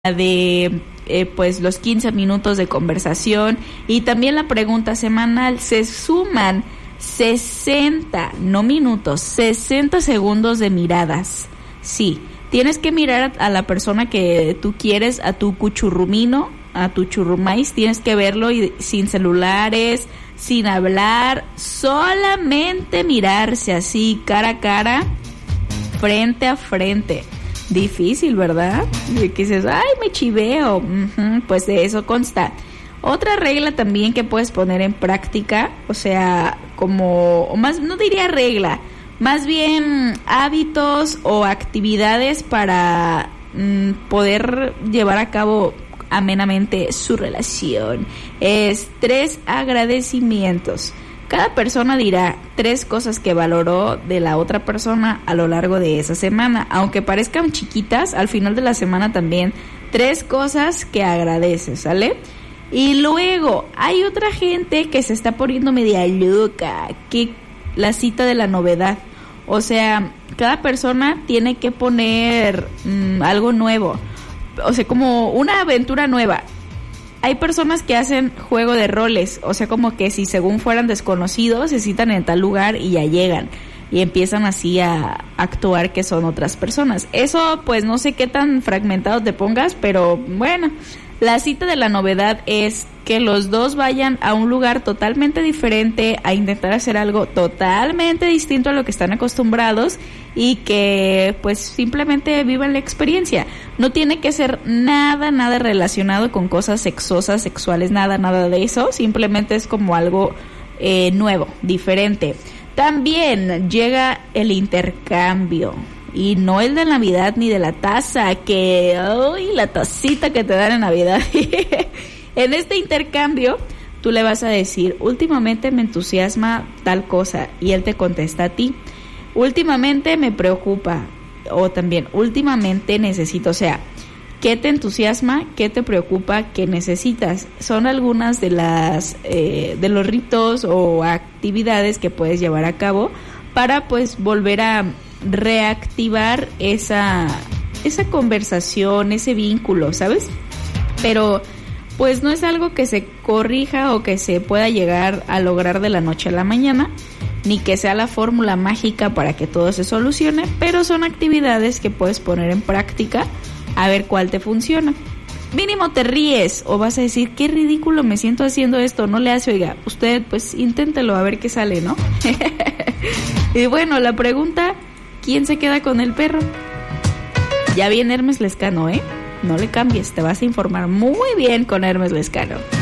de pues los 15 minutos de conversación y también la pregunta semanal. Se suman 60, no minutos, 60 segundos de miradas. Sí, tienes que mirar a la persona que tú quieres, a tu cuchurrumino, a tu churrumais, tienes que verlo y sin celulares, sin hablar, solamente mirarse así, cara a cara, frente a frente. Difícil, ¿verdad? Y que dices, ay, me chiveo. Pues de eso consta. Otra regla también que puedes poner en práctica, o sea, como, o más, no diría regla, más bien hábitos o actividades para poder llevar a cabo amenamente su relación. Es 3 agradecimientos. Cada persona dirá 3 cosas que valoró de la otra persona a lo largo de esa semana. Aunque parezcan chiquitas, al final de la semana también 3 cosas que agradeces, ¿sale? Y luego hay otra gente que se está poniendo media loca, que la cita de la novedad. O sea, cada persona tiene que poner algo nuevo. O sea, como una aventura nueva. Hay personas que hacen juego de roles, o sea, como que si según fueran desconocidos, se citan en tal lugar y ya llegan. Y empiezan así a actuar que son otras personas. Eso, pues, no sé qué tan fragmentado te pongas, pero bueno. La cita de la novedad es que los dos vayan a un lugar totalmente diferente, a intentar hacer algo totalmente distinto a lo que están acostumbrados y que pues simplemente vivan la experiencia. No tiene que ser nada relacionado con cosas sexosas, sexuales, nada de eso. Simplemente es como algo nuevo, diferente. También llega el intercambio. Y no el de Navidad ni de la taza, que, ¡ay!, la tacita que te dan en Navidad. En este intercambio, tú le vas a decir, últimamente me entusiasma tal cosa, y él te contesta a ti, últimamente me preocupa, o también, últimamente necesito, o sea, ¿qué te entusiasma? ¿Qué te preocupa? ¿Qué necesitas? Son algunas de las, de los ritos o actividades que puedes llevar a cabo para, pues, volver a reactivar esa conversación, ese vínculo, ¿sabes? Pero pues no es algo que se corrija o que se pueda llegar a lograr de la noche a la mañana, ni que sea la fórmula mágica para que todo se solucione, pero son actividades que puedes poner en práctica a ver cuál te funciona. Mínimo te ríes o vas a decir, qué ridículo me siento haciendo esto, no le hace, oiga, usted pues inténtelo a ver qué sale, ¿no? Y bueno, la pregunta, ¿quién se queda con el perro? Ya viene Hermes Lescano, ¿eh? No le cambies, te vas a informar muy bien con Hermes Lescano.